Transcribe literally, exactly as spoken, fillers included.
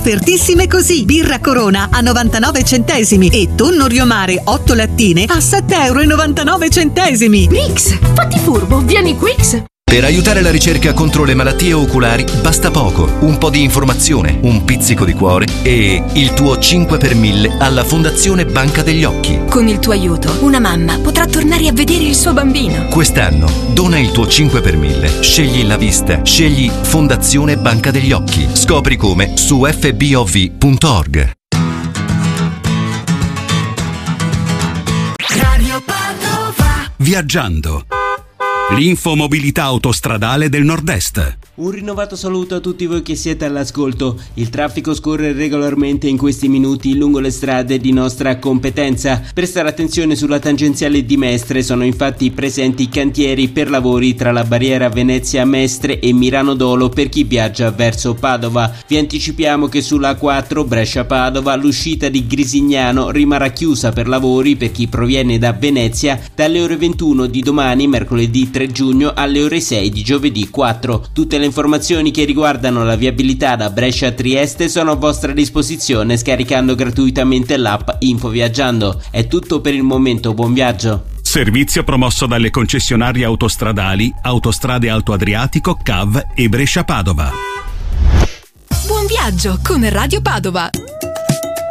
offertissime così: birra Corona a novantanove centesimi e tonno Riomare otto lattine a sette e novantanove centesimi. Brix, fatti furbo, vieni Quix. Per aiutare la ricerca contro le malattie oculari basta poco, un po' di informazione, un pizzico di cuore e il tuo cinque per mille alla Fondazione Banca degli Occhi. Con il tuo aiuto, una mamma potrà tornare a vedere il suo bambino. Quest'anno dona il tuo cinque per mille, scegli la vista, scegli Fondazione Banca degli Occhi. Scopri come su f b o v punto org. Radio Padova. Viaggiando. L'infomobilità autostradale del Nord-Est. Un rinnovato saluto a tutti voi che siete all'ascolto. Il traffico scorre regolarmente in questi minuti lungo le strade di nostra competenza. Prestare attenzione sulla tangenziale di Mestre, sono infatti presenti cantieri per lavori tra la barriera Venezia-Mestre e Mirano-Dolo per chi viaggia verso Padova. Vi anticipiamo che sulla A quattro Brescia-Padova l'uscita di Grisignano rimarrà chiusa per lavori per chi proviene da Venezia dalle ore ventuno di domani, mercoledì tre giugno, alle ore sei di giovedì quattro. Tutte le informazioni che riguardano la viabilità da Brescia a Trieste sono a vostra disposizione scaricando gratuitamente l'app Info Viaggiando. È tutto per il momento, buon viaggio. Servizio promosso dalle concessionarie autostradali Autostrade Alto Adriatico, C A V e Brescia Padova. Buon viaggio con Radio Padova.